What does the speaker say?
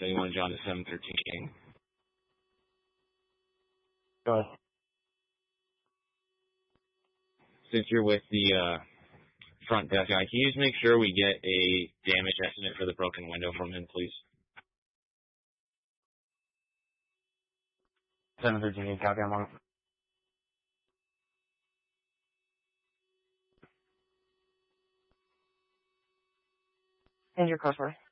So you want to join the 713 King. Go ahead. Since you're with the front desk guy, can you just make sure we get a damage estimate for the broken window from him, please? 713, copy, I'm on. And your customer.